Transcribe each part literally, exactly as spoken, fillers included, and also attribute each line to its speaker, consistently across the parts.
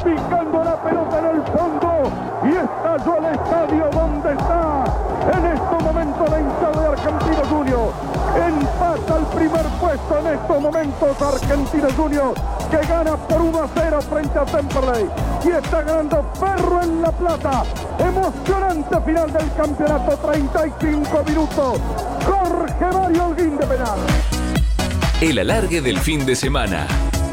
Speaker 1: picando la pelota en el fondo y estalló el estadio donde está en este momento la hinchada de Argentinos Juniors. Empata el primer puesto en estos momentos Argentinos Juniors, que gana por uno a cero frente a Temperley y está ganando Ferro en La Plata. Emocionante final del campeonato, treinta y cinco minutos. Jorge Mario Holguín de penal.
Speaker 2: El alargue del fin de semana.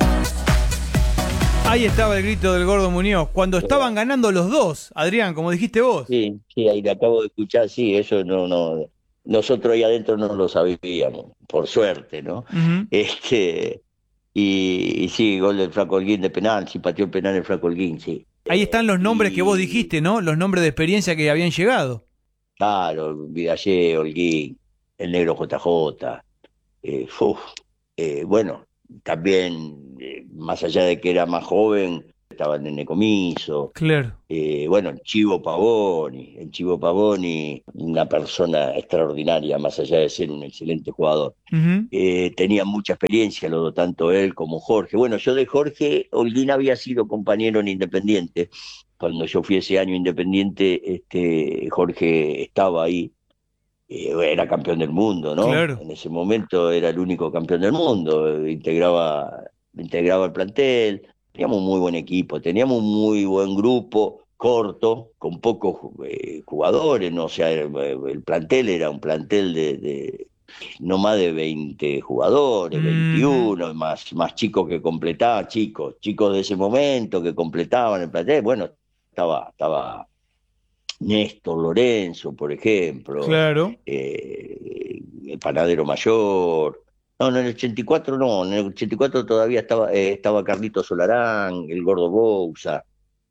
Speaker 3: Ahí estaba el grito del Gordo Muñoz, cuando estaban ganando los dos, Adrián, como dijiste vos.
Speaker 4: Sí, sí, ahí lo acabo de escuchar, sí, eso no, no, nosotros ahí adentro no lo sabíamos, por suerte, ¿no?
Speaker 3: Uh-huh.
Speaker 4: Este, y, y sí, gol del Flaco Holguín de penal, sí pateó el penal el Flaco Holguín, sí.
Speaker 3: Ahí están los nombres
Speaker 4: y,
Speaker 3: que vos dijiste, ¿no? Los nombres de experiencia que habían llegado.
Speaker 4: Claro, Vidallé, Holguín, el negro J J, eh, uf, eh, bueno, también, eh, más allá de que era más joven, estaba en Nene Comiso.
Speaker 3: Claro.
Speaker 4: Eh, bueno, el Chivo Pavoni, el Chivo Pavoni, una persona extraordinaria, más allá de ser un excelente jugador.
Speaker 3: Uh-huh.
Speaker 4: Eh, tenía mucha experiencia, lo tanto él como Jorge. Bueno, yo de Jorge, Holguín había sido compañero en Independiente. Cuando yo fui ese año Independiente, este, Jorge estaba ahí. Eh, era campeón del mundo, ¿no?
Speaker 3: Claro.
Speaker 4: En ese momento era el único campeón del mundo, integraba, integraba el plantel, teníamos un muy buen equipo, teníamos un muy buen grupo, corto, con pocos eh, jugadores, ¿no? O sea, el, el plantel era un plantel de, de no más de veinte jugadores, veintiuno, mm. más, más chicos que completaban, chicos, chicos de ese momento que completaban el plantel, bueno, estaba... estaba Néstor Lorenzo, por ejemplo,
Speaker 3: claro.
Speaker 4: eh, el Panadero Mayor. No, en el ochenta y cuatro no, en el ochenta y cuatro todavía estaba, eh, estaba Carlito Solarán, el Gordo Bouza,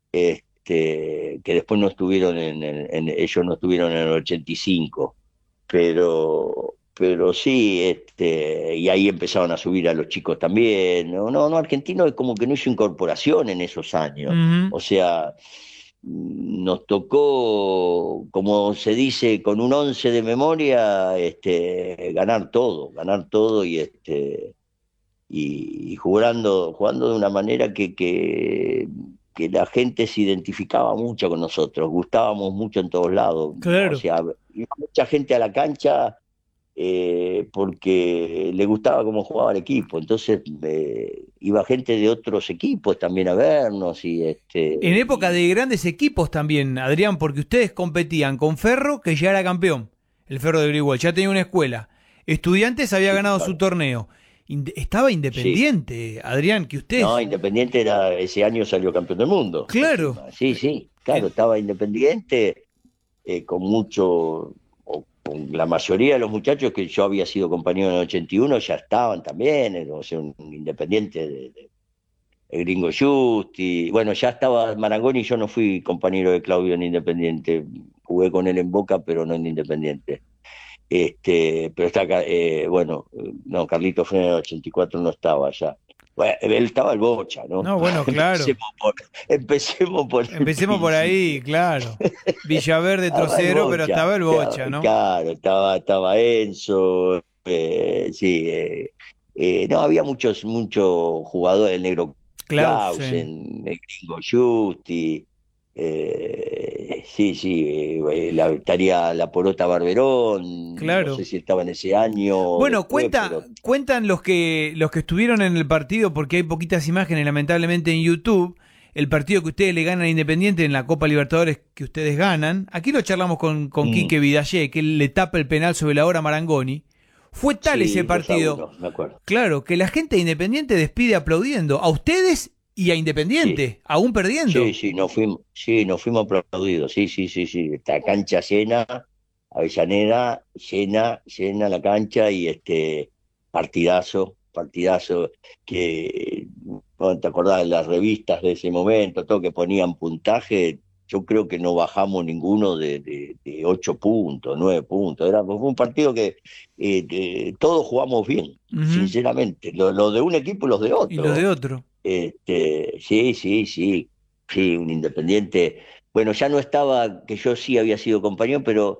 Speaker 4: este, que después no estuvieron en, en, en, ellos no estuvieron en el ochenta y cinco, pero, pero sí, este, y ahí empezaron a subir a los chicos también. No, no, no, Argentino es como que no hizo incorporación en esos años,
Speaker 3: uh-huh.
Speaker 4: o sea... Nos tocó, como se dice, con un once de memoria, este, ganar todo, ganar todo y este y, y jugando, jugando de una manera que, que, que la gente se identificaba mucho con nosotros, gustábamos mucho en todos lados.
Speaker 3: Claro.
Speaker 4: O sea, iba mucha gente a la cancha eh, porque le gustaba cómo jugaba el equipo, entonces eh, iba gente de otros equipos también a vernos y este
Speaker 3: en época de grandes equipos también, Adrián, porque ustedes competían con Ferro, que ya era campeón, el Ferro de Grigol, ya tenía una escuela, Estudiantes había ganado su torneo, estaba Independiente, sí. Adrián, que ustedes...
Speaker 4: No, Independiente era, ese año salió campeón del mundo.
Speaker 3: Claro.
Speaker 4: Sí, sí, claro, estaba Independiente eh, con mucho... con la mayoría de los muchachos que yo había sido compañero en el ochenta y uno ya estaban también, o sea, un Independiente de, de, de Gringo Justi, bueno, ya estaba Marangoni, yo no fui compañero de Claudio en Independiente, jugué con él en Boca, pero no en Independiente. Este, pero está, eh, bueno, no, Carlito Frena en el ochenta y cuatro no estaba ya. Bueno, él estaba el Bocha, ¿no?
Speaker 3: No, bueno, claro.
Speaker 4: Empecemos por, empecemos por,
Speaker 3: empecemos por ahí, claro. Villaverde trocero, pero estaba el Bocha, ¿no?
Speaker 4: Claro, estaba, estaba Enzo, eh, sí, eh, eh, no, había muchos, muchos jugadores, el negro Clausen, el Gringo Justi, eh, sí, sí, eh, la, estaría la Porota Barberón,
Speaker 3: claro.
Speaker 4: No sé si estaba en ese año.
Speaker 3: Bueno,
Speaker 4: después,
Speaker 3: cuenta,
Speaker 4: pero...
Speaker 3: cuentan los que los que estuvieron en el partido, porque hay poquitas imágenes lamentablemente en YouTube, el partido que ustedes le ganan a Independiente en la Copa Libertadores que ustedes ganan. Aquí lo charlamos con, con mm. Quique Vidallé, que él le tapa el penal sobre la hora a Marangoni. Fue tal sí, ese partido,
Speaker 4: uno, me acuerdo.
Speaker 3: Claro, que la gente de Independiente despide aplaudiendo a ustedes y a Independiente, sí. aún perdiendo.
Speaker 4: Sí, sí, nos fuimos, sí, nos fuimos aplaudidos, sí, sí, sí, sí, esta cancha llena, Avellaneda, llena, llena la cancha y este partidazo, partidazo que, bueno, te acordás de las revistas de ese momento, todo que ponían puntaje, yo creo que no bajamos ninguno de, de, de ocho puntos, nueve puntos, era fue un partido que eh, de, todos jugamos bien, uh-huh. sinceramente, lo, lo de un equipo y los de otro.
Speaker 3: Y los de otro.
Speaker 4: Este, sí, sí, sí, sí, un Independiente. Bueno, ya no estaba, que yo sí había sido compañero, pero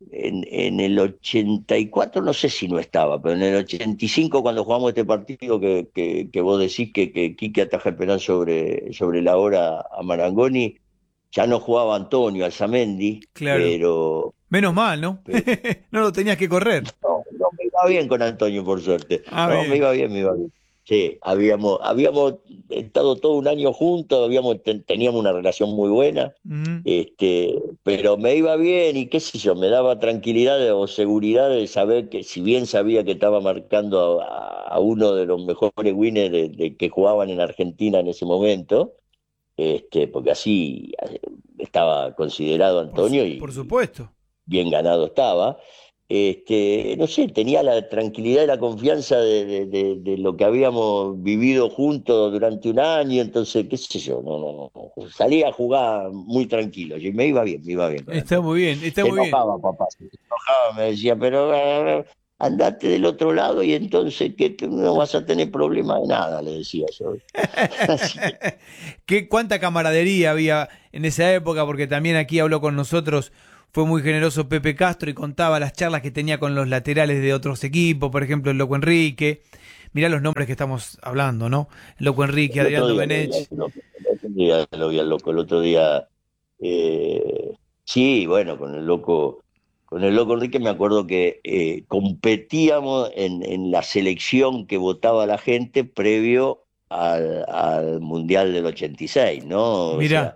Speaker 4: En, en el ochenta y cuatro no sé si no estaba, pero en el ochenta y cinco cuando jugamos este partido que, que, que vos decís que, que Quique ataja el penal sobre, sobre la hora a Marangoni, ya no jugaba Antonio Alzamendi,
Speaker 3: Claro.
Speaker 4: pero,
Speaker 3: Menos mal, ¿no?
Speaker 4: pero
Speaker 3: No lo tenías que correr.
Speaker 4: no, no me iba bien con Antonio, por suerte.
Speaker 3: Ah,
Speaker 4: No, me
Speaker 3: bien.
Speaker 4: iba bien, me iba bien. Sí, habíamos, habíamos estado todo un año juntos, habíamos, ten- teníamos una relación muy buena,
Speaker 3: Ujú.
Speaker 4: este, pero me iba bien y qué sé yo, me daba tranquilidad o seguridad de saber que si bien sabía que estaba marcando a, a uno de los mejores winners de, de que jugaban en Argentina en ese momento, este, porque así eh, estaba considerado
Speaker 3: Por, su-
Speaker 4: Antonio
Speaker 3: por
Speaker 4: y
Speaker 3: supuesto.
Speaker 4: bien ganado estaba. Este, no sé, tenía la tranquilidad y la confianza de, de- de- de lo que habíamos vivido juntos durante un año, entonces, qué sé yo, no, no, no, salía a jugar muy tranquilo, y me iba bien, me iba bien con
Speaker 3: Está
Speaker 4: Antonio.
Speaker 3: muy bien, está
Speaker 4: Se
Speaker 3: muy bien.
Speaker 4: enojaba, papá, se enojaba, me decía, pero eh, andate del otro lado y entonces que tú no vas a tener problema de nada, le decía yo. Así que,
Speaker 3: ¿Qué, cuánta camaradería había en esa época? Porque también aquí habló con nosotros, fue muy generoso Pepe Castro y contaba las charlas que tenía con los laterales de otros equipos, por ejemplo el Loco Enrique. Mirá los nombres que estamos hablando, ¿no? El Loco Enrique,
Speaker 4: el
Speaker 3: Adrián
Speaker 4: otro día lo vi al
Speaker 3: Domenech.
Speaker 4: loco, el otro día lo vi al loco, el otro día Eh, sí, bueno, con el loco, con el loco Enrique me acuerdo que eh, competíamos en, en la selección que votaba la gente previo al, al Mundial del ochenta y seis, ¿no? O sea,
Speaker 3: Mirá,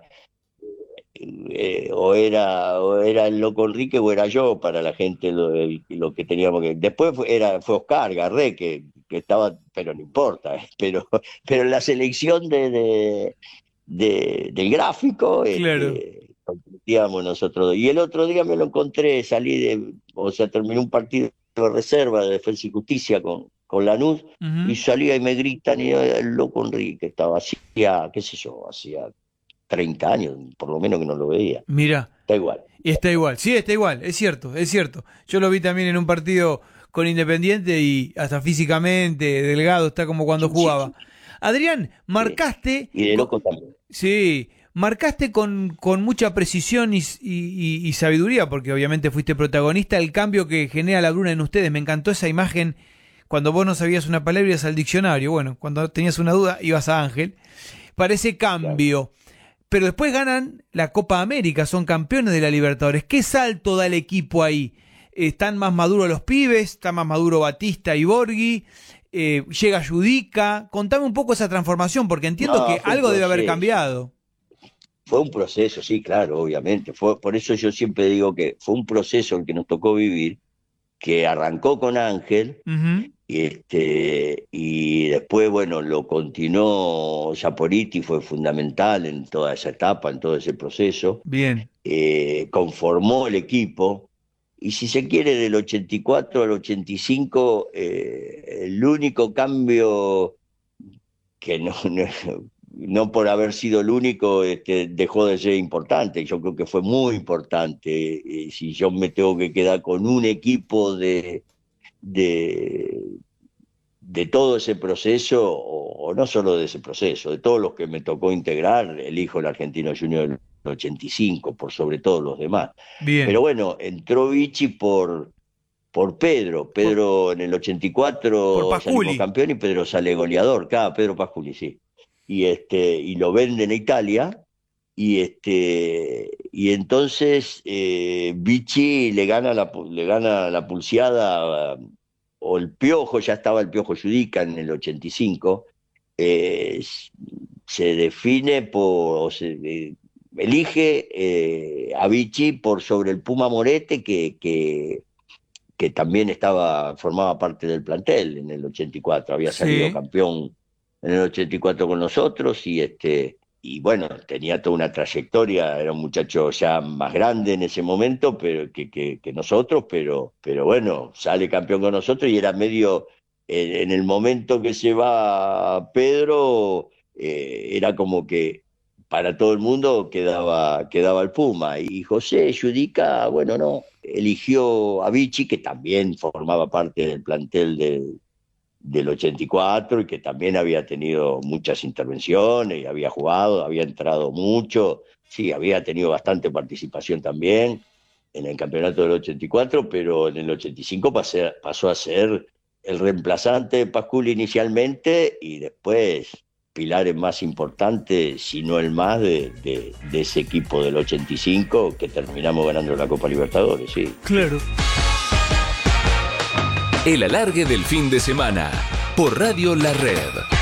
Speaker 4: eh, o era, o era el loco Enrique o era yo para la gente lo, el- lo que teníamos que. Después fue, era, fue Oscar Garré que, que estaba, pero no importa, eh, pero, pero en la selección de, de- de- del gráfico,
Speaker 3: claro.
Speaker 4: este, competíamos nosotros dos. Y el otro día me lo encontré, salí de, o sea, terminé un partido de reserva de Defensa y Justicia con, con Lanús, y
Speaker 3: Ujú.
Speaker 4: salía y me gritan, y eh, el loco Enrique estaba, hacía, qué sé yo, hacía treinta años, por lo menos que no lo veía.
Speaker 3: Mirá.
Speaker 4: Está igual.
Speaker 3: Y está igual, sí, está igual, es cierto, es cierto. Yo lo vi también en un partido con Independiente y hasta físicamente, delgado, está como cuando
Speaker 4: Sí, sí,
Speaker 3: jugaba.
Speaker 4: sí.
Speaker 3: Adrián,
Speaker 4: Sí.
Speaker 3: marcaste,
Speaker 4: Y de
Speaker 3: co-
Speaker 4: loco también.
Speaker 3: sí, marcaste con, con mucha precisión y, s- y- y- y sabiduría, porque obviamente fuiste protagonista, el cambio que genera la Bruna en ustedes. Me encantó esa imagen cuando vos no sabías una palabra ibas al diccionario. Bueno, cuando tenías una duda ibas a Ángel. Parece
Speaker 4: Claro.
Speaker 3: cambio. Pero después ganan la Copa América, son campeones de la Libertadores. ¿Qué salto da el equipo ahí? ¿Están más maduros los pibes? ¿Está más maduro Batista y Borghi? Eh, ¿Llega Yudica? Contame un poco esa transformación, porque entiendo
Speaker 4: No,
Speaker 3: que
Speaker 4: fue un
Speaker 3: algo debe haber
Speaker 4: proceso.
Speaker 3: cambiado.
Speaker 4: Fue un proceso, sí, claro, obviamente. Fue, por eso yo siempre digo que fue un proceso el que nos tocó vivir, que arrancó con Ángel,
Speaker 3: Ujú.
Speaker 4: y, este, y después, bueno, lo continuó Saporiti, fue fundamental en toda esa etapa, en todo ese proceso.
Speaker 3: Bien,
Speaker 4: Eh, conformó el equipo, y si se quiere, del ochenta y cuatro al ochenta y cinco, eh, el único cambio que no, no, no por haber sido el único, este, dejó de ser importante. Yo creo que fue muy importante. Y si yo me tengo que quedar con un equipo de, de, de todo ese proceso, o, o no solo de ese proceso, de todos los que me tocó integrar, elijo el Argentino Junior del ochenta y cinco por sobre todos los demás. Pero
Speaker 3: bien.
Speaker 4: bueno, entró Vichy por, por Pedro.
Speaker 3: Por,
Speaker 4: Pedro en el ochenta y
Speaker 3: por
Speaker 4: cuatro salimos
Speaker 3: Pasculi.
Speaker 4: campeón y Pedro sale goleador, cada Pedro Pasculi, sí. Y este, y lo venden a Italia, y este, y entonces eh, Vichy le gana la pu- le gana la pulseada, uh, o el Piojo, ya estaba el Piojo Judica en el ochenta y cinco, eh, se define por, o se, eh, elige eh, a Vichy por sobre el Puma Morete, que, que que también estaba, formaba parte del plantel en el ochenta y cuatro, había salido
Speaker 3: Sí,
Speaker 4: campeón en el ochenta y cuatro con nosotros, y este, y bueno, tenía toda una trayectoria, era un muchacho ya más grande en ese momento pero que, que, que nosotros, pero, pero bueno, sale campeón con nosotros, y era medio, en, en el momento que se va Pedro, eh, era como que para todo el mundo quedaba, quedaba el Puma. Y José Judica, bueno, no, eligió a Vichy, que también formaba parte del plantel del, del ochenta y cuatro, y que también había tenido muchas intervenciones, y había jugado, había entrado mucho, sí, había tenido bastante participación también. en el campeonato del ochenta y cuatro, pero en el ochenta y cinco pasé, pasó a ser el reemplazante de Pascual inicialmente y después pilares más importantes, si no el más, de, de, de ese equipo del ochenta y cinco que terminamos ganando la Copa Libertadores, sí.
Speaker 3: Claro.
Speaker 2: El alargue del fin de semana por Radio La Red.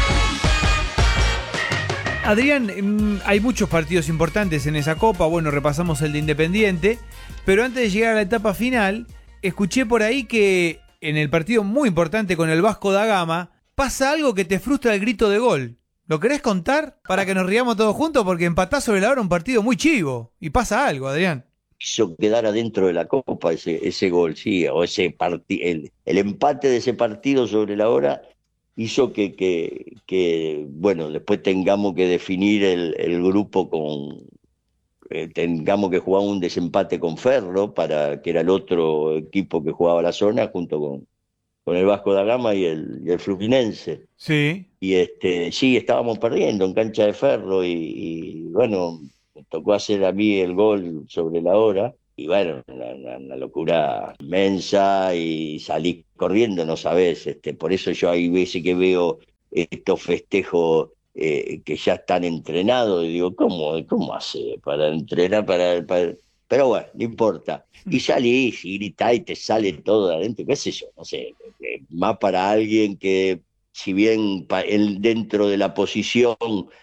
Speaker 3: Adrián, hay muchos partidos importantes en esa Copa, bueno, repasamos el de Independiente, pero antes de llegar a la etapa final, escuché por ahí que en el partido muy importante con el Vasco da Gama, pasa algo que te frustra el grito de gol. ¿Lo querés contar para que nos riamos todos juntos? Porque empatás sobre la hora un partido muy chivo, y pasa algo, Adrián.
Speaker 4: Hizo quedar adentro de la Copa ese, ese gol, sí, o ese partido, el, el empate de ese partido sobre la hora hizo que, que, que, bueno, después tengamos que definir el, el grupo con, eh, tengamos que jugar un desempate con Ferro, para que era el otro equipo que jugaba la zona, junto con, con el Vasco da Gama y el, y el Fluminense.
Speaker 3: Sí.
Speaker 4: Y este, sí, estábamos perdiendo en cancha de Ferro y, y bueno, me tocó hacer a mí el gol sobre la hora. Y bueno, una, una, una locura inmensa y salí corriendo, no sabés, este, por eso yo hay veces que veo estos festejos eh, que ya están entrenados y digo, ¿cómo, cómo hace para entrenar? Para, para... Pero bueno, no importa. Y salís y gritás y te sale todo de adentro, qué sé yo, no sé, eh, más para alguien que si bien pa, él dentro de la posición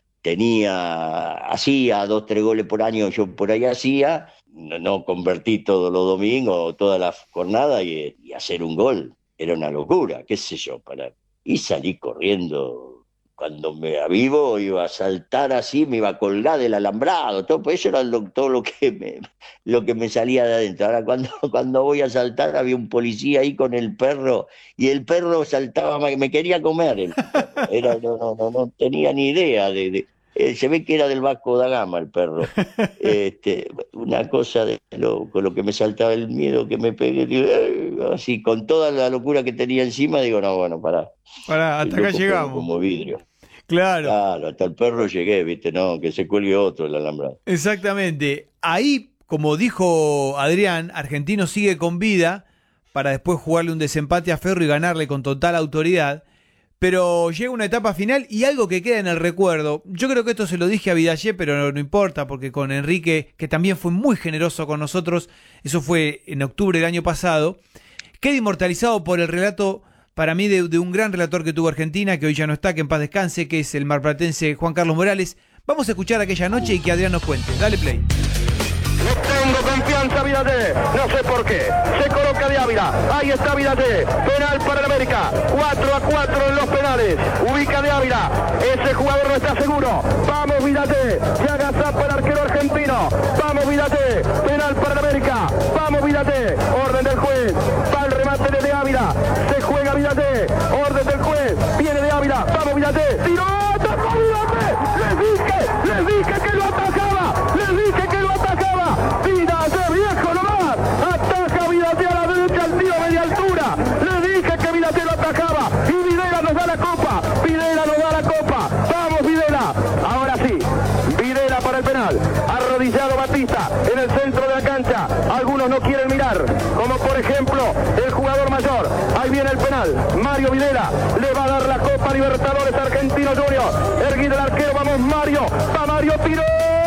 Speaker 4: tenía, hacía dos, tres goles por año, yo por ahí hacía, no, no convertí todos los domingos, toda la jornada y, y hacer un gol. Era una locura, qué sé yo, para... Y salí corriendo. Cuando me avivo iba a saltar así, me iba a colgar del alambrado, todo, pues eso era lo, todo lo que, me, lo que me salía de adentro. Ahora cuando, cuando voy a saltar había un policía ahí con el perro y el perro saltaba, me quería comer. El perro. Era, no, no, no, no tenía ni idea de... de Eh, se ve que era del Vasco da Gama el perro. Este, una cosa de lo, con lo que me saltaba el miedo que me pegué, digo, eh, así con toda la locura que tenía encima, digo, no, bueno, pará.
Speaker 3: Pará, hasta acá llegamos.
Speaker 4: Como, como vidrio.
Speaker 3: Claro.
Speaker 4: Claro, hasta el perro llegué, viste, no, que se cuelgue otro el alambrado.
Speaker 3: Exactamente. Ahí, como dijo Adrián, Argentino sigue con vida para después jugarle un desempate a Ferro y ganarle con total autoridad. Pero llega una etapa final y algo que queda en el recuerdo. Yo creo que esto se lo dije a Vidallé, pero no, no importa, porque con Enrique, que también fue muy generoso con nosotros, eso fue en octubre del año pasado, queda inmortalizado por el relato, para mí, de, de un gran relator que tuvo Argentina, que hoy ya no está, que en paz descanse, que es el marplatense Juan Carlos Morales. Vamos a escuchar aquella noche y que Adrián nos cuente. Dale play.
Speaker 1: Le tengo confianza a Vidallé, no sé por qué. Se coloca de Ávila, ahí está Vidallé, penal para el América, cuatro a cuatro en los penales. Ubica de Ávila, ese jugador no está seguro. Vamos Vidallé, se agazapa el arquero argentino. Vamos Vidallé, penal para el América. Vamos Vidallé, orden del juez, va el remate de, de Ávila. Se juega Vidallé, orden del juez, viene de Ávila. Vamos Vidallé, tiró, atacó Vidallé. Les dije, les dije que lo atacaba, les dije que lo atacaba. Vidallé, viejo nomás, ataca Vidallé a la derecha al tiro media altura. Le dije que Vidallé lo atacaba y Videla nos da la copa, Videla nos da la copa. Vamos Videla, ahora sí, Videla para el penal, arrodillado Batista en el centro de la cancha. Algunos no quieren mirar, como por ejemplo el jugador mayor. Ahí viene el penal, Mario Videla le va a dar la Copa Libertadores Argentino Junior. Erguido el arquero, vamos Mario, va Mario, tiró.